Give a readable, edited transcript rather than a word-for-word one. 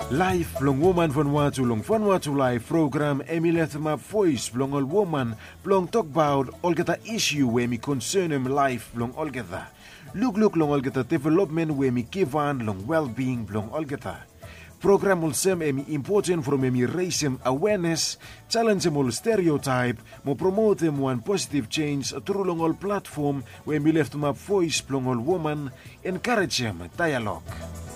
Live long woman Vanuatu live program Emilethma voice long all woman long talk about olgeta issue where me concern him life long olgeta. Look long olgeta development where me give on long well-being long olgeta. Program will sem emi important from emi raise him awareness, challenge him all stereotype, mo promote him one positive change through long all platform where me left him up voice long all woman, encourage him dialogue.